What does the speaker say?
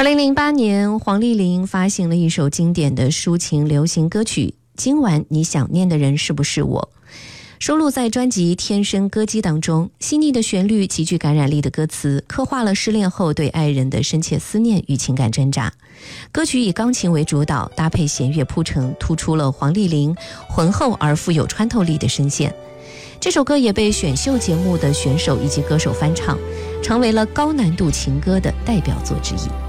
2008年，黄丽玲发行了一首经典的抒情流行歌曲《今晚你想念的人是不是我》，收录在专辑《天生歌姬》当中。细腻的旋律，极具感染力的歌词，刻画了失恋后对爱人的深切思念与情感挣扎。歌曲以钢琴为主导，搭配弦乐铺陈，突出了黄丽玲浑厚而富有穿透力的声线。这首歌也被选秀节目的选手以及歌手翻唱，成为了高难度情歌的代表作之一。